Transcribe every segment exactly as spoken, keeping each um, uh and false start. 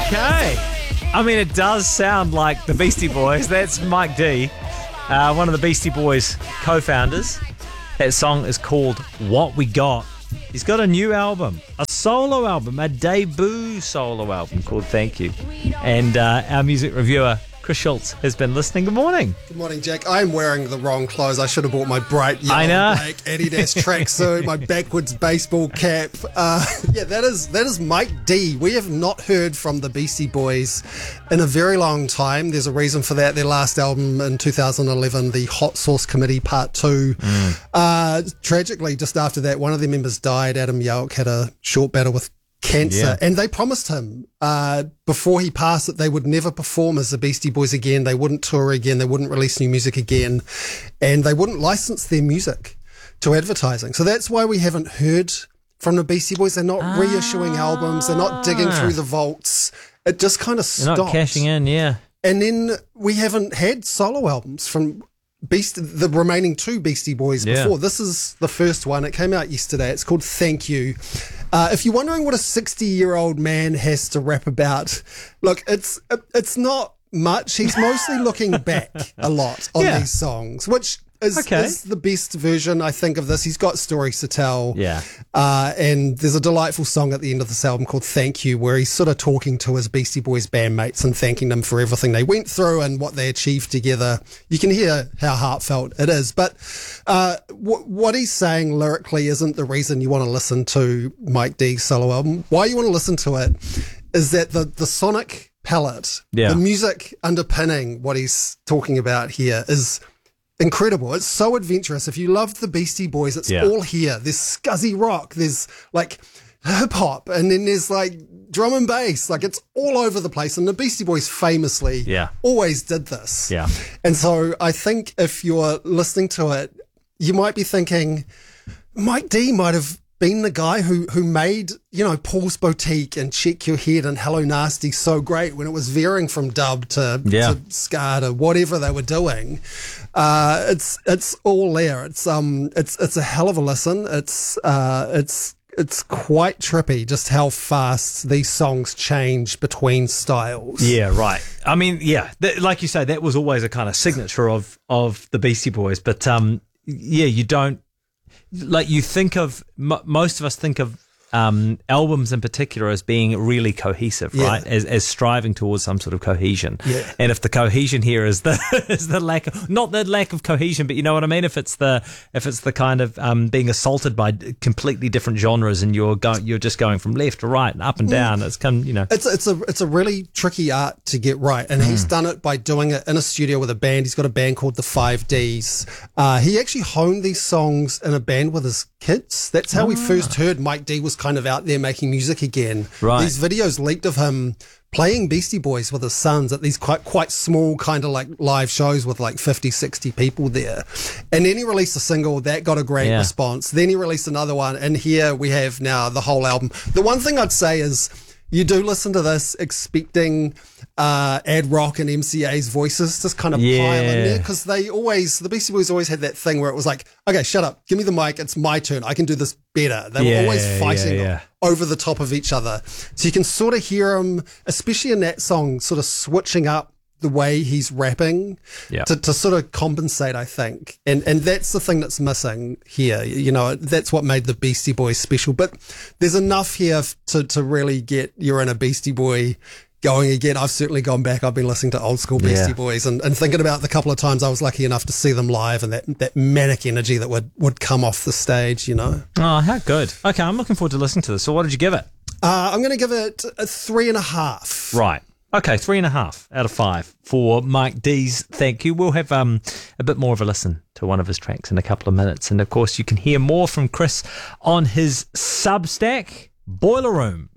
Okay. I mean, it does sound like the Beastie Boys. That's Mike D, uh, one of the Beastie Boys co-founders. That song is called What We Got. He's got a new album, a solo album, a debut solo album called Thank You. And uh, our music reviewer, Chris Schultz, has been listening. Good morning. Good morning, Jack. I'm wearing the wrong clothes. I should have bought my bright yellow I know. black Adidas tracksuit, my backwards baseball cap. Uh, yeah, that is that is Mike D. We have not heard from the Beastie Boys in a very long time. There's a reason for that. Their last album in two thousand eleven, the Hot Sauce Committee Part two. Mm. Uh, tragically, just after that, one of their members died. Adam Yauch had a short battle with cancer, yeah. And they promised him uh, before he passed that they would never perform as the Beastie Boys again. They wouldn't tour again. They wouldn't release new music again, and they wouldn't license their music to advertising. So that's why we haven't heard from the Beastie Boys. They're not ah. reissuing albums. They're not digging through the vaults. It just kind of stopped. They're not cashing in, yeah. And then we haven't had solo albums from Beast, the remaining two Beastie Boys yeah. before. This is the first one. It came out yesterday. It's called Thank You. Uh, if you're wondering what a sixty-year-old man has to rap about, look, it's it's not much. He's mostly looking back a lot on yeah. these songs, which is, okay. is the best version, I think, of this. He's got stories to tell. Yeah. Uh, and there's a delightful song at the end of this album called Thank You, where he's sort of talking to his Beastie Boys bandmates and thanking them for everything they went through and what they achieved together. You can hear how heartfelt it is. But uh, w- what he's saying lyrically isn't the reason you want to listen to Mike D's solo album. Why you want to listen to it is that the, the sonic palette, yeah. the music underpinning what he's talking about here is incredible. It's so adventurous. If you loved the Beastie Boys, it's yeah. all here. There's scuzzy rock, there's like hip hop, and then there's like drum and bass. Like it's all over the place. And the Beastie Boys famously yeah. always did this. Yeah. And so I think if you're listening to it, you might be thinking, Mike D might have been the guy who who made, you know, Paul's Boutique and Check Your Head and Hello Nasty so great when it was veering from dub to, yeah. to ska to whatever they were doing. Uh, it's it's all there. It's um it's it's a hell of a listen. It's uh it's it's quite trippy just how fast these songs change between styles. Yeah, right. I mean, yeah, th- like you say, that was always a kind of signature of of the Beastie Boys. But um, yeah, you don't. Like you think of, m- most of us think of um, albums in particular as being really cohesive, yeah. right? As, as striving towards some sort of cohesion. Yeah. And if the cohesion here is the is the lack of, not the lack of cohesion, but you know what I mean? If it's the if it's the kind of um, being assaulted by completely different genres and you're going you're just going from left to right and up and down, mm. it's come you know. It's it's a it's a really tricky art to get right, and mm. he's done it by doing it in a studio with a band. He's got a band called the Five Ds. Uh, he actually honed these songs in a band with his kids. That's how ah. we first heard Mike D was kind of out there making music again. Right. These videos leaked of him playing Beastie Boys with his sons at these quite quite small kind of like live shows with like fifty, sixty people there. And then he released a single that got a great yeah. response. Then he released another one, and here we have now the whole album. The one thing I'd say is you do listen to this expecting uh, Ad Rock and M C A's voices to kind of yeah. pile in there, because they always, the Beastie Boys always had that thing where it was like, okay, shut up, give me the mic, it's my turn, I can do this better. They yeah, were always fighting yeah, yeah. over the top of each other. So you can sort of hear them, especially in that song, sort of switching up the way he's rapping yeah. to, to sort of compensate, I think. And and that's the thing that's missing here. You know, that's what made the Beastie Boys special. But there's enough here to, to really get you're in a Beastie Boy going again. I've certainly gone back. I've been listening to old school Beastie yeah. Boys and, and thinking about the couple of times I was lucky enough to see them live and that, that manic energy that would, would come off the stage, you know. Oh, how good. Okay, I'm looking forward to listening to this. So what did you give it? Uh, I'm going to give it a three and a half. Right. Okay, three and a half out of five for Mike D's Thank You. We'll have um, a bit more of a listen to one of his tracks in a couple of minutes. And, of course, you can hear more from Chris on his Substack, Boiler Room.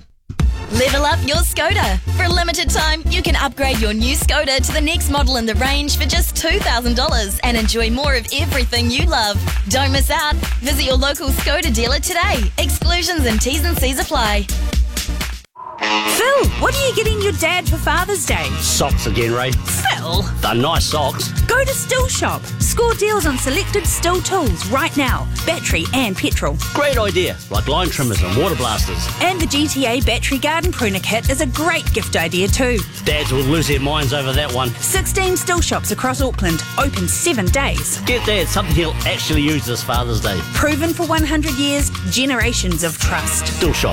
Level up your Skoda. For a limited time, you can upgrade your new Skoda to the next model in the range for just two thousand dollars and enjoy more of everything you love. Don't miss out. Visit your local Skoda dealer today. Exclusions and T's and C's apply. Phil, What are you getting your dad for Father's Day? Socks again, Ray. Phil! They're nice socks. Go to Still Shop. Score deals on selected Still tools right now. Battery and petrol. Great idea, like line trimmers and water blasters. And the G T A Battery Garden Pruner Kit is a great gift idea too. Dads will lose their minds over that one. sixteen Still Shops across Auckland. Open seven days. Get Dad something he'll actually use this Father's Day. Proven for one hundred years. Generations of trust. Still Shop.